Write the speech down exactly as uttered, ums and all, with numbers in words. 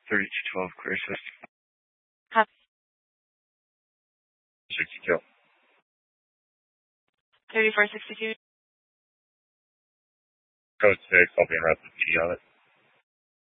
thirty-two twelve, clear assist. Copy. sixty-two. thirty-four sixty-two. Code six, I'll be in route to P on it.